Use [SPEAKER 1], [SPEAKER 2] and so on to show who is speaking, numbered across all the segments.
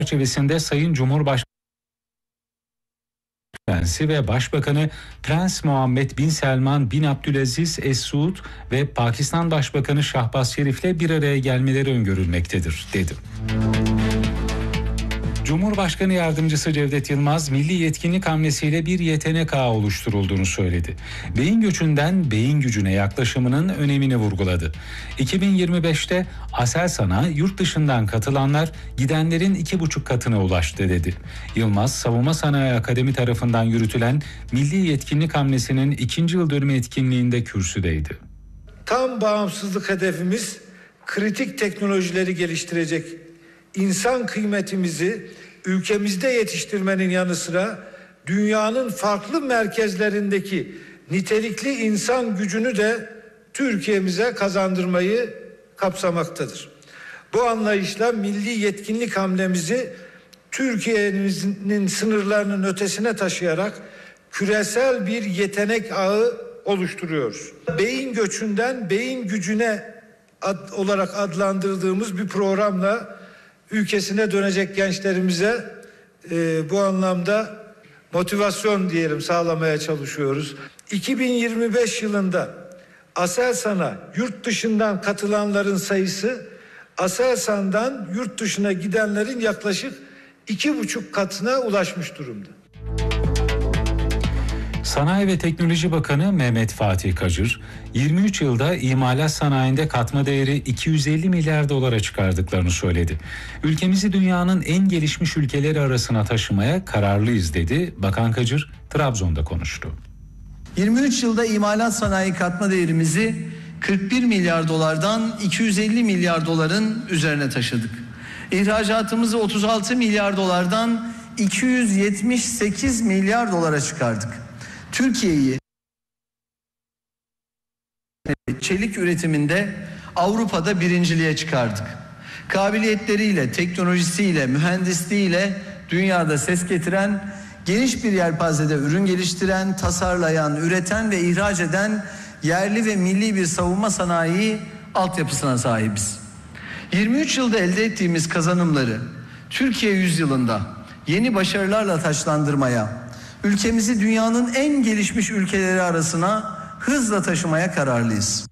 [SPEAKER 1] çerçevesinde Sayın Cumhurbaşkanı ve Başbakanı Prens Muhammed Bin Selman Bin Abdülaziz Es Suud ve Pakistan Başbakanı Şahbaz Şerif'le bir araya gelmeleri öngörülmektedir, dedi. Cumhurbaşkanı Yardımcısı Cevdet Yılmaz, milli yetkinlik hamlesiyle bir yetenek ağı oluşturulduğunu söyledi. Beyin göçünden beyin gücüne yaklaşımının önemini vurguladı. 2025'te Aselsan'a yurt dışından katılanlar gidenlerin 2,5 katına ulaştı, dedi. Yılmaz, Savunma Sanayi Akademi tarafından yürütülen milli yetkinlik hamlesinin 2. yıl dönümü etkinliğinde kürsüdeydi.
[SPEAKER 2] Tam bağımsızlık hedefimiz kritik teknolojileri geliştirecek, İnsan kıymetimizi ülkemizde yetiştirmenin yanı sıra dünyanın farklı merkezlerindeki nitelikli insan gücünü de Türkiye'mize kazandırmayı kapsamaktadır. Bu anlayışla milli yetkinlik hamlemizi Türkiye'nin sınırlarının ötesine taşıyarak küresel bir yetenek ağı oluşturuyoruz. Beyin göçünden beyin gücüne olarak adlandırdığımız bir programla ülkesine dönecek gençlerimize bu anlamda motivasyon diyelim sağlamaya çalışıyoruz. 2025 yılında Aselsan'a yurt dışından katılanların sayısı Aselsan'dan yurt dışına gidenlerin yaklaşık 2,5 katına ulaşmış durumda.
[SPEAKER 1] Sanayi ve Teknoloji Bakanı Mehmet Fatih Kacır, 23 yılda imalat sanayinde katma değeri 250 milyar dolara çıkardıklarını söyledi. Ülkemizi dünyanın en gelişmiş ülkeleri arasına taşımaya kararlıyız, dedi. Bakan Kacır, Trabzon'da konuştu.
[SPEAKER 3] 23 yılda imalat sanayi katma değerimizi 41 milyar dolardan 250 milyar doların üzerine taşıdık. İhracatımızı 36 milyar dolardan 278 milyar dolara çıkardık. Türkiye'yi çelik üretiminde Avrupa'da birinciliğe çıkardık. Kabiliyetleriyle, teknolojisiyle, mühendisliğiyle dünyada ses getiren, geniş bir yelpazede ürün geliştiren, tasarlayan, üreten ve ihraç eden yerli ve milli bir savunma sanayi altyapısına sahibiz. 23 yılda elde ettiğimiz kazanımları Türkiye yüzyılında yeni başarılarla taçlandırmaya, ülkemizi dünyanın en gelişmiş ülkeleri arasına hızla taşımaya kararlıyız.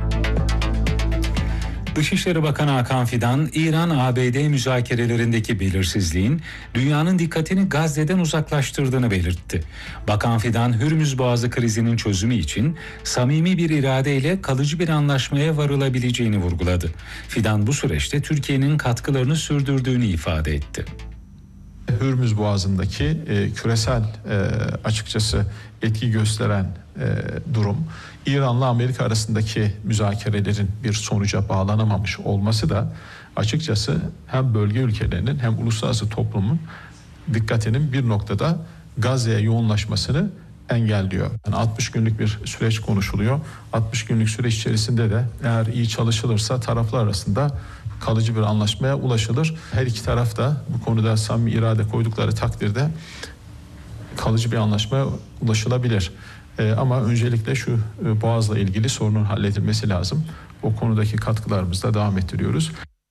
[SPEAKER 1] Dışişleri Bakanı Hakan Fidan, İran-ABD müzakerelerindeki belirsizliğin dünyanın dikkatini Gazze'den uzaklaştırdığını belirtti. Bakan Fidan, Hürmüz Boğazı krizinin çözümü için samimi bir iradeyle kalıcı bir anlaşmaya varılabileceğini vurguladı. Fidan bu süreçte Türkiye'nin katkılarını sürdürdüğünü ifade etti.
[SPEAKER 4] Hürmüz Boğazı'ndaki küresel açıkçası etki gösteren durum, İran'la Amerika arasındaki müzakerelerin bir sonuca bağlanamamış olması da açıkçası hem bölge ülkelerinin hem uluslararası toplumun dikkatinin bir noktada Gazze'ye yoğunlaşmasını engelliyor. Yani 60 günlük bir süreç konuşuluyor. 60 günlük süreç içerisinde de eğer iyi çalışılırsa taraflar arasında kalıcı bir anlaşmaya ulaşılır. Her iki taraf da bu konuda samimi irade koydukları takdirde kalıcı bir anlaşmaya ulaşılabilir. Ama öncelikle şu Boğaz'la ilgili sorunun halledilmesi lazım. O konudaki katkılarımızı da devam ettiriyoruz.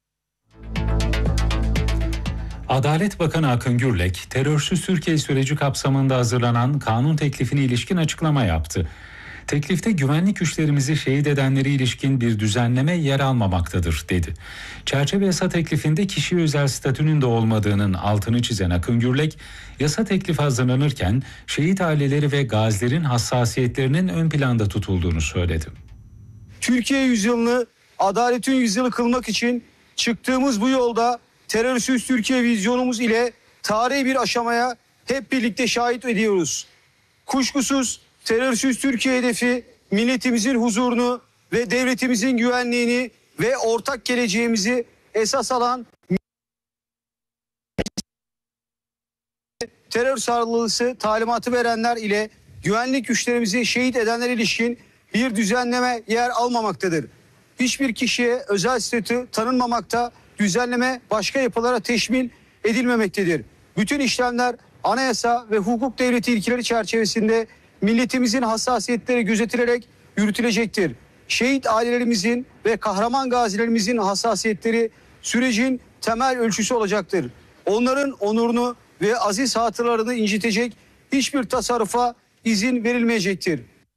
[SPEAKER 1] Adalet Bakanı Akın Gürlek, terörsüz Türkiye süreci kapsamında hazırlanan kanun teklifine ilişkin açıklama yaptı. Teklifte güvenlik güçlerimizi şehit edenlere ilişkin bir düzenleme yer almamaktadır, dedi. Çerçeve yasa teklifinde kişiye özel statünün de olmadığının altını çizen Akın Gürlek, yasa teklifi hazırlanırken şehit aileleri ve gazilerin hassasiyetlerinin ön planda tutulduğunu söyledi.
[SPEAKER 5] Türkiye yüzyılını adaletin yüzyılı kılmak için çıktığımız bu yolda terörsüz Türkiye vizyonumuz ile tarihi bir aşamaya hep birlikte şahit ediyoruz. Kuşkusuz terörsüz Türkiye hedefi milletimizin huzurunu ve devletimizin güvenliğini ve ortak geleceğimizi esas alan terör saldırısı talimatı verenler ile güvenlik güçlerimizi şehit edenlere ilişkin bir düzenleme yer almamaktadır. Hiçbir kişiye özel statü tanınmamakta, düzenleme başka yapılara teşmil edilmemektedir. Bütün işlemler anayasa ve hukuk devleti ilkeleri çerçevesinde milletimizin hassasiyetleri gözetilerek yürütülecektir. Şehit ailelerimizin ve kahraman gazilerimizin hassasiyetleri sürecin temel ölçüsü olacaktır. onların onurunu ve aziz hatıralarını incitecek hiçbir tasarrufa izin verilmeyecektir.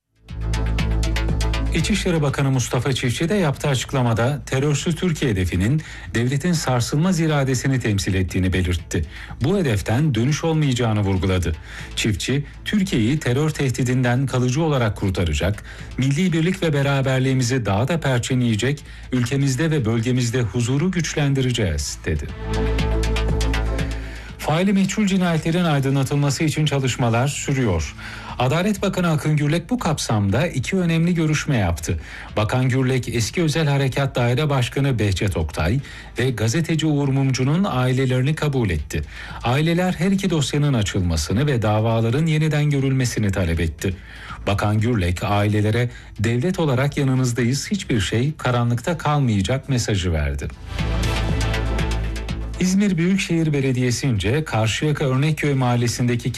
[SPEAKER 1] İçişleri Bakanı Mustafa Çiftçi de yaptığı açıklamada terörsüz Türkiye hedefinin devletin sarsılmaz iradesini temsil ettiğini belirtti. Bu hedeften dönüş olmayacağını vurguladı. Çiftçi, Türkiye'yi terör tehdidinden kalıcı olarak kurtaracak, milli birlik ve beraberliğimizi daha da perçinleyecek, ülkemizde ve bölgemizde huzuru güçlendireceğiz, dedi. Faili meçhul cinayetlerin aydınlatılması için çalışmalar sürüyor. Adalet Bakanı Akın Gürlek bu kapsamda 2 önemli görüşme yaptı. Bakan Gürlek, eski Özel Harekat Daire Başkanı Behçet Oktay ve gazeteci Uğur Mumcu'nun ailelerini kabul etti. Aileler her iki dosyanın açılmasını ve davaların yeniden görülmesini talep etti. Bakan Gürlek ailelere devlet olarak yanınızdayız, hiçbir şey karanlıkta kalmayacak mesajı verdi. İzmir Büyükşehir Belediyesi'nce Karşıyaka Örnekköy Mahallesi'ndeki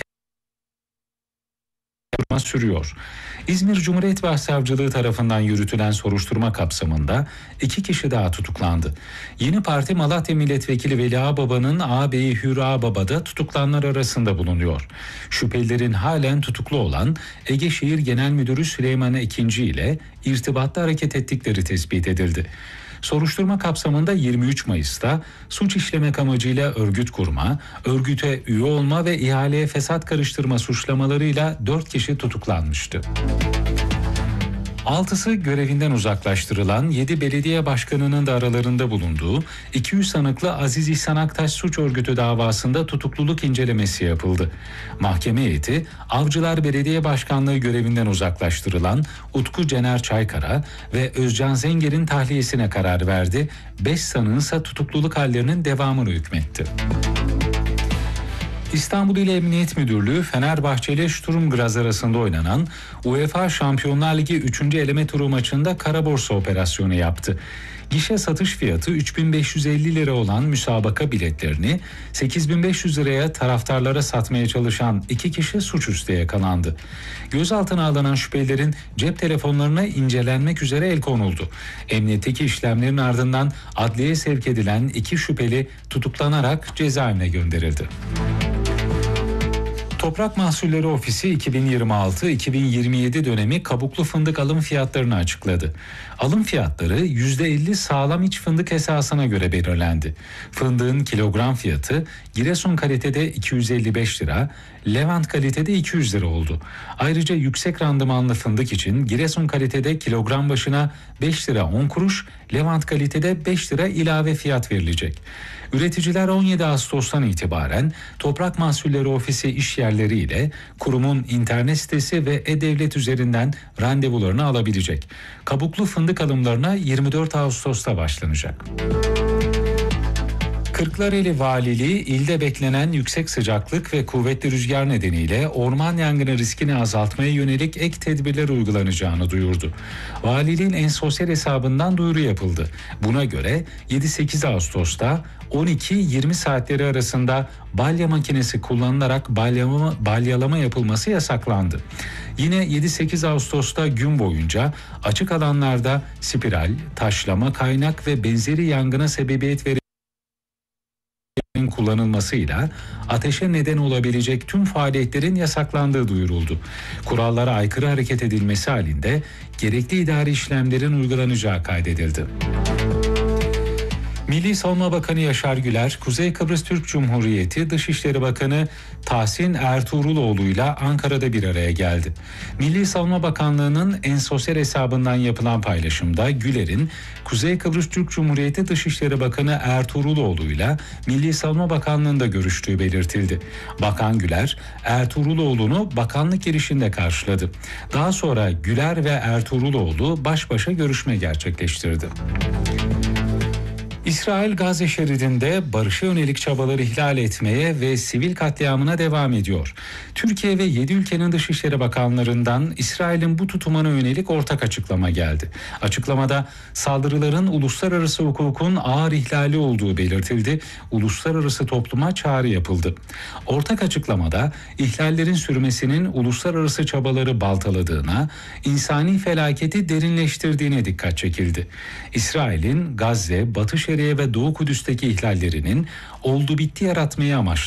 [SPEAKER 1] sürüyor. İzmir Cumhuriyet Başsavcılığı tarafından yürütülen soruşturma kapsamında 2 kişi daha tutuklandı. Yeni Parti Malatya Milletvekili Veli Ağbaba'nın ağabeyi Hür Ağbaba da tutuklananlar arasında bulunuyor. Şüphelilerin halen tutuklu olan Ege Şehir Genel Müdürü Süleyman Ekinci ile irtibatta hareket ettikleri tespit edildi. Soruşturma kapsamında 23 Mayıs'ta suç işlemek amacıyla örgüt kurma, örgüte üye olma ve ihaleye fesat karıştırma suçlamalarıyla 4 kişi tutuklanmıştı. 6'sı görevinden uzaklaştırılan 7 belediye başkanının da aralarında bulunduğu 200 sanıklı Aziz İhsan Aktaş suç örgütü davasında tutukluluk incelemesi yapıldı. Mahkeme heyeti Avcılar Belediye Başkanlığı görevinden uzaklaştırılan Utku Cener Çaykara ve Özcan Zenger'in tahliyesine karar verdi. 5 sanığın ise tutukluluk hallerinin devamını hükmetti. İstanbul İl Emniyet Müdürlüğü Fenerbahçe ile Sturm Graz arasında oynanan UEFA Şampiyonlar Ligi 3. eleme turu maçında kara borsa operasyonu yaptı. Gişe satış fiyatı 3.550 lira olan müsabaka biletlerini 8.500 liraya taraftarlara satmaya çalışan 2 kişi suçüstü yakalandı. Gözaltına alınan şüphelilerin cep telefonlarına incelenmek üzere el konuldu. Emniyetteki işlemlerin ardından adliyeye sevk edilen 2 şüpheli tutuklanarak cezaevine gönderildi. Toprak Mahsulleri Ofisi 2026-2027 dönemi kabuklu fındık alım fiyatlarını açıkladı. Alım fiyatları %50 sağlam iç fındık esasına göre belirlendi. Fındığın kilogram fiyatı Giresun kalitede 255 lira, Levant kalitede 200 lira oldu. Ayrıca yüksek randımanlı fındık için Giresun kalitede kilogram başına 5 lira 10 kuruş, Levant kalitede 5 lira ilave fiyat verilecek. Üreticiler 17 Ağustos'tan itibaren Toprak Mahsulleri Ofisi iş yerleriyle kurumun internet sitesi ve e-devlet üzerinden randevularını alabilecek. Kabuklu fındık alımlarına 24 Ağustos'ta başlanacak. Kırklareli Valiliği ilde beklenen yüksek sıcaklık ve kuvvetli rüzgar nedeniyle orman yangını riskini azaltmaya yönelik ek tedbirler uygulanacağını duyurdu. Valiliğin en sosyal hesabından duyuru yapıldı. Buna göre 7-8 Ağustos'ta 12-20 saatleri arasında balya makinesi kullanılarak balyalama yapılması yasaklandı. Yine 7-8 Ağustos'ta gün boyunca açık alanlarda spiral, taşlama, kaynak ve benzeri yangına sebebiyet veren kullanılmasıyla ateşe neden olabilecek tüm faaliyetlerin yasaklandığı duyuruldu. Kurallara aykırı hareket edilmesi halinde gerekli idari işlemlerin uygulanacağı kaydedildi. Milli Savunma Bakanı Yaşar Güler, Kuzey Kıbrıs Türk Cumhuriyeti Dışişleri Bakanı Tahsin Ertuğruloğlu ile Ankara'da bir araya geldi. Milli Savunma Bakanlığı'nın en sosyal hesabından yapılan paylaşımda Güler'in Kuzey Kıbrıs Türk Cumhuriyeti Dışişleri Bakanı Ertuğruloğlu ile Milli Savunma Bakanlığı'nda görüştüğü belirtildi. Bakan Güler, Ertuğruloğlu'nu bakanlık girişinde karşıladı. Daha sonra Güler ve Ertuğruloğlu baş başa görüşme gerçekleştirdi. İsrail Gazze şeridinde barışa yönelik çabaları ihlal etmeye ve sivil katliamına devam ediyor. Türkiye ve 7 ülkenin dışişleri bakanlarından İsrail'in bu tutumuna yönelik ortak açıklama geldi. Açıklamada saldırıların uluslararası hukukun ağır ihlali olduğu belirtildi. Uluslararası topluma çağrı yapıldı. Ortak açıklamada ihlallerin sürmesinin uluslararası çabaları baltaladığına, insani felaketi derinleştirdiğine dikkat çekildi. İsrail'in Gazze, Batı Şeridinde Suriye ve Doğu Kudüs'teki ihlallerinin oldu bitti yaratmayı amaçladı.